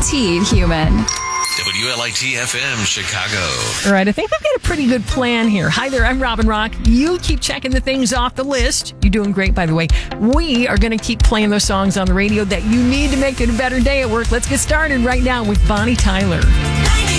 Guaranteed human. WLIT FM Chicago. All right, I think we've got a pretty good plan here. Hi there, I'm Robin Rock. You keep checking the things off the list. You're doing great, by the way. We are going to keep playing those songs on the radio that you need to make it a better day at work. Let's get started right now with Bonnie Tyler.